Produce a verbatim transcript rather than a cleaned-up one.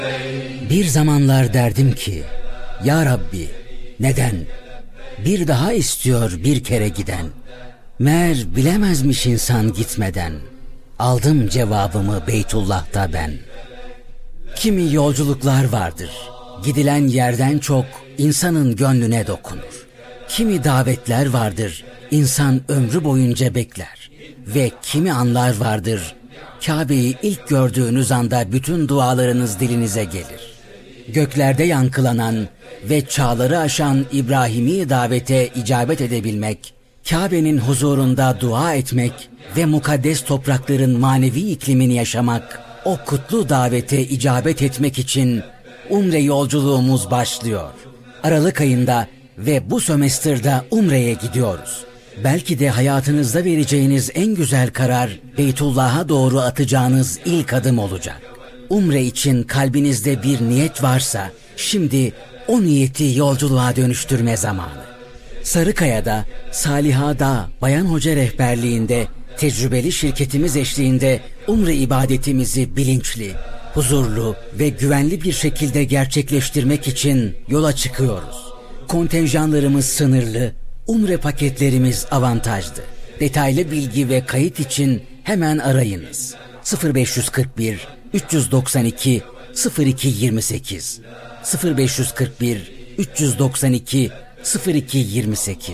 Bir zamanlar derdim ki, Ya Rabbi, neden? Bir daha istiyor bir kere giden. Meğer bilemezmiş insan gitmeden. Aldım cevabımı Beytullah'ta ben. Kimi yolculuklar vardır, gidilen yerden çok insanın gönlüne dokunur. Kimi davetler vardır, insan ömrü boyunca bekler. Ve kimi anlar vardır, Kabe'yi ilk gördüğünüz anda bütün dualarınız dilinize gelir. Göklerde yankılanan ve çağları aşan İbrahimi davete icabet edebilmek, Kabe'nin huzurunda dua etmek ve mukaddes toprakların manevi iklimini yaşamak, o kutlu davete icabet etmek için Umre yolculuğumuz başlıyor. Aralık ayında ve bu sömestrda Umre'ye gidiyoruz. Belki de hayatınızda vereceğiniz en güzel karar Beytullah'a doğru atacağınız ilk adım olacak. Umre için kalbinizde bir niyet varsa şimdi o niyeti yolculuğa dönüştürme zamanı. Sarıkaya'da Saliha'da Bayan Hoca rehberliğinde tecrübeli şirketimiz eşliğinde Umre ibadetimizi bilinçli, huzurlu ve güvenli bir şekilde gerçekleştirmek için yola çıkıyoruz. Kontenjanlarımız sınırlı, Umre paketlerimiz avantajlı. Detaylı bilgi ve kayıt için hemen arayınız. sıfır beş kırk bir üç doksan iki sıfır iki yirmi sekiz sıfır beş kırk bir üç doksan iki sıfır iki yirmi sekiz